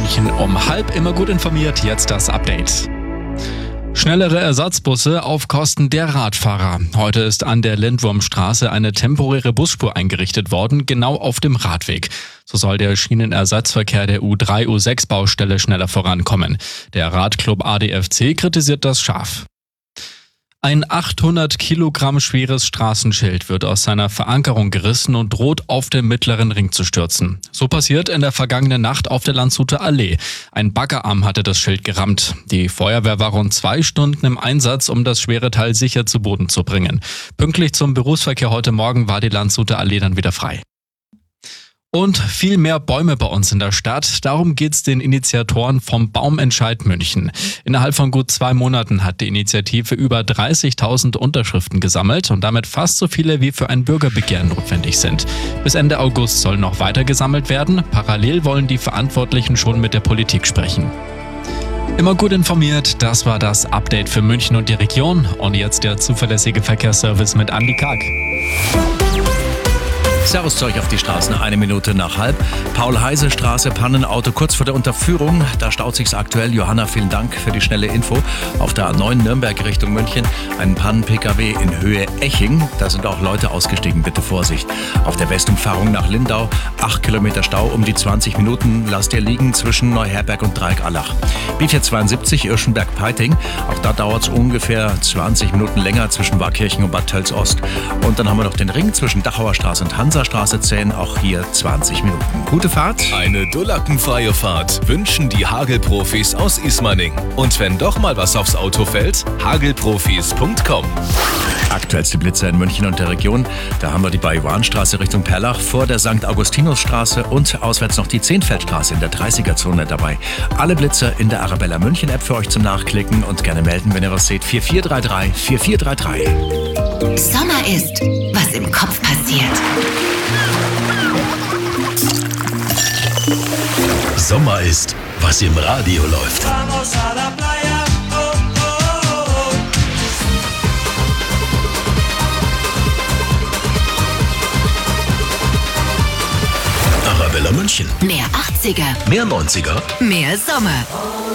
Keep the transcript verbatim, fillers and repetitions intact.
München um halb, immer gut informiert. Jetzt das Update. Schnellere Ersatzbusse auf Kosten der Radfahrer. Heute ist an der Lindwurmstraße eine temporäre Busspur eingerichtet worden, genau auf dem Radweg. So soll der Schienenersatzverkehr der U drei U sechs Baustelle schneller vorankommen. Der Radclub A D F C kritisiert das scharf. Ein achthundert Kilogramm schweres Straßenschild wird aus seiner Verankerung gerissen und droht auf den mittleren Ring zu stürzen. So passiert in der vergangenen Nacht auf der Landshuter Allee. Ein Baggerarm hatte das Schild gerammt. Die Feuerwehr war rund zwei Stunden im Einsatz, um das schwere Teil sicher zu Boden zu bringen. Pünktlich zum Berufsverkehr heute Morgen war die Landshuter Allee dann wieder frei. Und viel mehr Bäume bei uns in der Stadt. Darum geht's den Initiatoren vom Baumentscheid München. Innerhalb von gut zwei Monaten hat die Initiative über dreißigtausend Unterschriften gesammelt und damit fast so viele wie für ein Bürgerbegehren notwendig sind. Bis Ende August soll noch weiter gesammelt werden. Parallel wollen die Verantwortlichen schon mit der Politik sprechen. Immer gut informiert, das war das Update für München und die Region. Und jetzt der zuverlässige Verkehrsservice mit Andi Kack. Servus zu euch auf die Straßen, eine Minute nach halb. Paul-Heise-Straße, Pannenauto kurz vor der Unterführung. Da staut sich's aktuell. Johanna, vielen Dank für die schnelle Info. Auf der A neun Nürnberg Richtung München ein Pannen-P K W in Höhe Eching. Da sind auch Leute ausgestiegen, bitte Vorsicht. Auf der Westumfahrung nach Lindau, acht Kilometer Stau, um die zwanzig Minuten. Lasst ihr liegen zwischen Neuherberg und Dreieck-Allach. B vierhundertzweiundsiebzig Irschenberg-Peiting. Auch da dauert's ungefähr zwanzig Minuten länger zwischen Warkirchen und Bad Tölz-Ost. Und dann haben wir noch den Ring zwischen Dachauer Straße und Hansa Straße zehn, auch hier zwanzig Minuten. Gute Fahrt. Eine dullackenfreie Fahrt wünschen die Hagelprofis aus Ismaning. Und wenn doch mal was aufs Auto fällt, hagelprofis punkt com. Aktuellste Blitzer in München und der Region. Da haben wir die Bayouanstraße Richtung Perlach, vor der Sankt Augustinusstraße und auswärts noch die Zehnfeldstraße in der dreißiger-Zone dabei. Alle Blitzer in der Arabella München App für euch zum Nachklicken und gerne melden, wenn ihr was seht. vier vier drei drei vier vier drei drei. Sommer ist, was im Kopf passiert. Sommer ist, was im Radio läuft. Arabella München. Mehr achtziger. Mehr neunziger. Mehr Sommer.